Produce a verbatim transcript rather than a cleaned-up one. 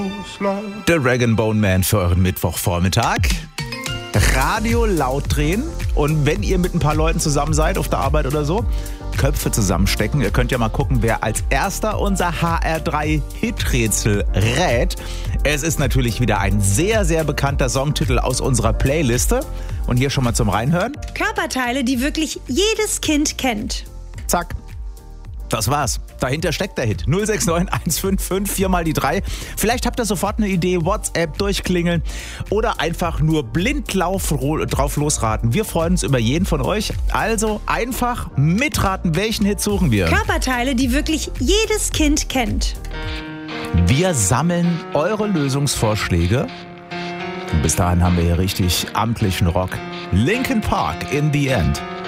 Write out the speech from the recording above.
Der Rag and Bone Man für euren Mittwochvormittag. Radio laut drehen und wenn ihr mit ein paar Leuten zusammen seid, auf der Arbeit oder so, Köpfe zusammenstecken. Ihr könnt ja mal gucken, wer als erster unser H R drei Hiträtsel rät. Es ist natürlich wieder ein sehr, sehr bekannter Songtitel aus unserer Playliste. Und hier schon mal zum Reinhören. Körperteile, die wirklich jedes Kind kennt. Zack. Das war's. Dahinter steckt der Hit. null sechs neun eins fünf fünf vier mal die drei. Vielleicht habt ihr sofort eine Idee, WhatsApp durchklingeln oder einfach nur blind lauf, drauf losraten. Wir freuen uns über jeden von euch. Also einfach mitraten, welchen Hit suchen wir? Körperteile, die wirklich jedes Kind kennt. Wir sammeln eure Lösungsvorschläge. Und bis dahin haben wir hier richtig amtlichen Rock. Linkin Park in the End.